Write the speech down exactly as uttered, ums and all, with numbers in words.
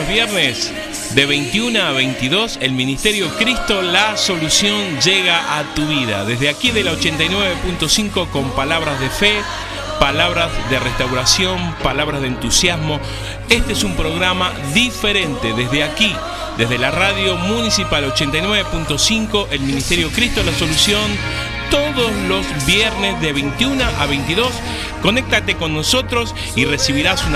los viernes de veintiuna a veintidós, el Ministerio Cristo, la solución llega a tu vida. Desde aquí de la ochenta y nueve punto cinco con palabras de fe, palabras de restauración, palabras de entusiasmo. Este es un programa diferente desde aquí, desde la radio municipal ochenta y nueve punto cinco, el Ministerio Cristo, la solución, todos los viernes de veintiuna a veintidós. Conéctate con nosotros y recibirás una